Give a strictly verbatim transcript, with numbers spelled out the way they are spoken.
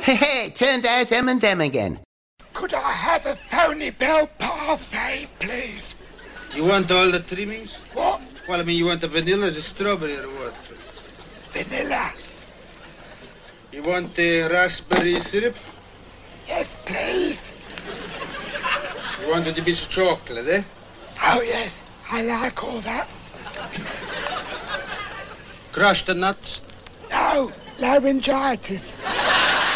Hey, turned out M and M again. Could I have a phony bell parfait, please? You want all the trimmings? What? Well, I mean, you want the vanilla, the strawberry, or what? Vanilla? You want the raspberry syrup? Yes, please. You want the bit of chocolate, eh? Oh, yes. I like all that. Crushed the nuts? No, laryngitis.